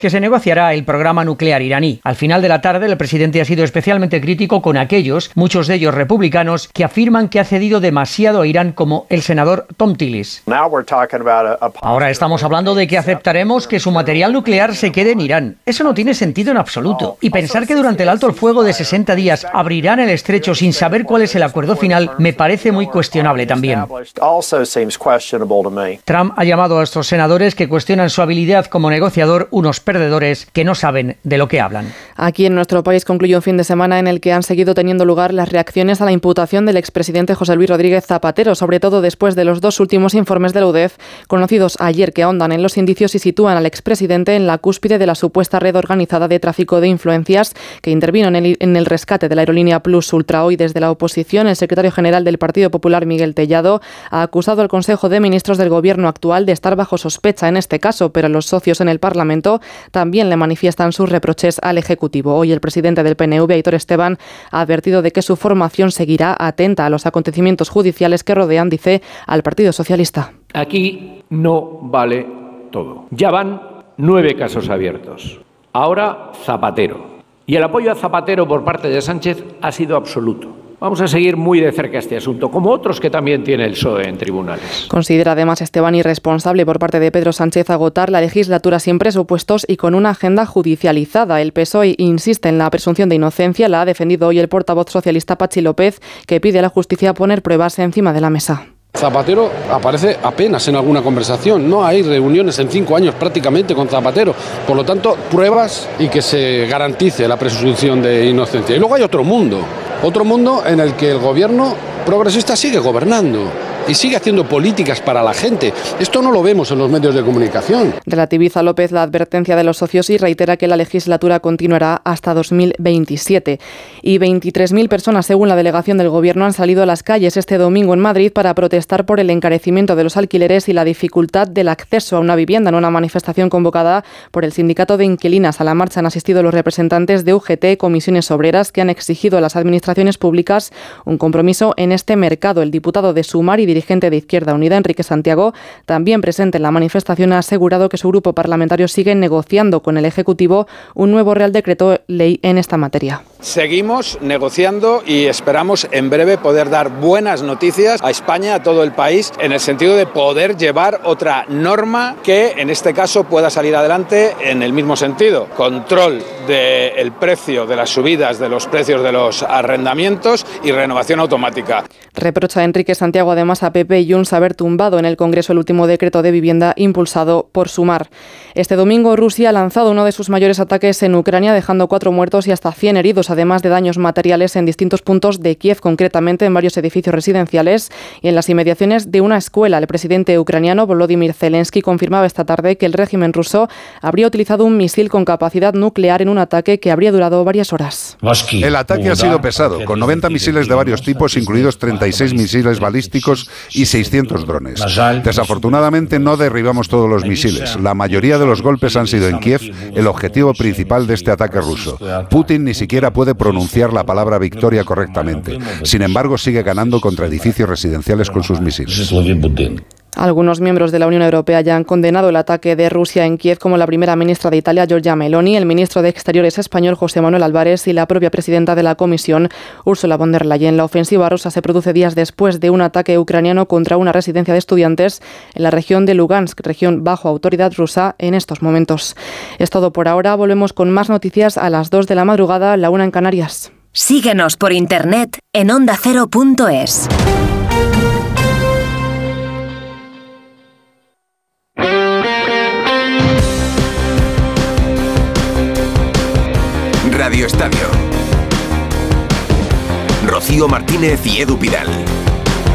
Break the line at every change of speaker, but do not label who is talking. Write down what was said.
que se negociará el programa nuclear iraní. Al final de la tarde, el presidente ha sido especialmente crítico con aquellos, muchos de ellos republicanos, que afirman que ha cedido demasiado a Irán, como el senador Tom Tillis. Ahora estamos hablando de que aceptaremos que su material nuclear se quede en Irán. Eso no tiene sentido en absoluto. Y pensar que durante el alto el fuego de 60 días abrirán el estrecho sin saber cuál es el acuerdo final me parece muy cuestionable también. Trump ha llamado a estos senadores que cuestionan su habilidad como negociador unos perdedores que no saben de lo que hablan.
Aquí en nuestro país concluyó un fin de semana en el que han seguido teniendo lugar las reacciones a la imputación del expresidente José Luis Rodríguez Zapatero, sobre todo después de los dos últimos informes de la UDEF, conocidos ayer, que ahondan en los indicios y sitúan al expresidente en la cúspide de la supuesta red organizada de tráfico de influencias que intervino en el rescate de la aerolínea Plus Ultra. Hoy, desde la oposición, el secretario general del Partido Popular, Miguel Tellado, ha acusado al Consejo de Ministros del Gobierno actual de estar bajo sospecha en este caso, pero los socios en el Parlamento también le manifiestan sus reproches al Ejecutivo. Hoy, el presidente del PNV, Aitor Esteban, ha advertido de que su formación seguirá atenta a los acontecimientos judiciales que rodean, dice, al Partido Socialista.
Aquí no vale todo. Ya van 9 casos abiertos. Ahora Zapatero. Y el apoyo a Zapatero por parte de Sánchez ha sido absoluto. Vamos a seguir muy de cerca este asunto, como otros que también tiene el PSOE en tribunales.
Considera además Esteban irresponsable por parte de Pedro Sánchez agotar la legislatura sin presupuestos y con una agenda judicializada. El PSOE insiste en la presunción de inocencia, la ha defendido hoy el portavoz socialista Patxi López, que pide a la justicia poner pruebas encima de la mesa.
Zapatero aparece apenas en alguna conversación, no hay reuniones en 5 años prácticamente con Zapatero, por lo tanto pruebas y que se garantice la presunción de inocencia. Y luego hay otro mundo en el que el gobierno progresista sigue gobernando y sigue haciendo políticas para la gente. Esto no lo vemos en los medios de comunicación.
Relativiza López la advertencia de los socios y reitera que la legislatura continuará hasta 2027. Y 23.000 personas, según la delegación del Gobierno, han salido a las calles este domingo en Madrid para protestar por el encarecimiento de los alquileres y la dificultad del acceso a una vivienda, en una manifestación convocada por el Sindicato de Inquilinas. A la marcha han asistido los representantes de UGT, comisiones obreras, que han exigido a las administraciones públicas un compromiso en este mercado. El diputado de Sumar y dirigente de Izquierda Unida, Enrique Santiago, también presente en la manifestación, ha asegurado que su grupo parlamentario sigue negociando con el Ejecutivo un nuevo Real Decreto Ley en esta materia.
Seguimos negociando y esperamos en breve poder dar buenas noticias a España, a todo el país, en el sentido de poder llevar otra norma que en este caso pueda salir adelante en el mismo sentido. Control del precio, de las subidas de los precios de los arrendamientos y renovación automática.
Reprocha Enrique Santiago además a PP y Junts haber tumbado en el Congreso el último decreto de vivienda impulsado por Sumar. Este domingo Rusia ha lanzado uno de sus mayores ataques en Ucrania, dejando 4 muertos y hasta 100 heridos, además de daños materiales en distintos puntos de Kiev, concretamente en varios edificios residenciales y en las inmediaciones de una escuela. El presidente ucraniano Volodymyr Zelensky confirmaba esta tarde que el régimen ruso habría utilizado un misil con capacidad nuclear en un ataque que habría durado varias horas.
El ataque ha sido pesado, con 90 misiles de varios tipos, incluidos 36 misiles balísticos y 600 drones. Desafortunadamente no derribamos todos los misiles. La mayoría de los golpes han sido en Kiev, el objetivo principal de este ataque ruso. Putin ni siquiera puede pronunciar la palabra victoria correctamente. Sin embargo, sigue ganando contra edificios residenciales con sus misiles.
Algunos miembros de la Unión Europea ya han condenado el ataque de Rusia en Kiev, como la primera ministra de Italia, Giorgia Meloni, el ministro de Exteriores español, José Manuel Álvarez, y la propia presidenta de la Comisión, Ursula von der Leyen. La ofensiva rusa se produce días después de un ataque ucraniano contra una residencia de estudiantes en la región de Lugansk, región bajo autoridad rusa en estos momentos. Es todo por ahora. Volvemos con más noticias a las 2 de la madrugada, la 1 en Canarias.
Síguenos por internet en ondacero.es.
Radio Estadio. Rocío Martínez y Edu Pidal.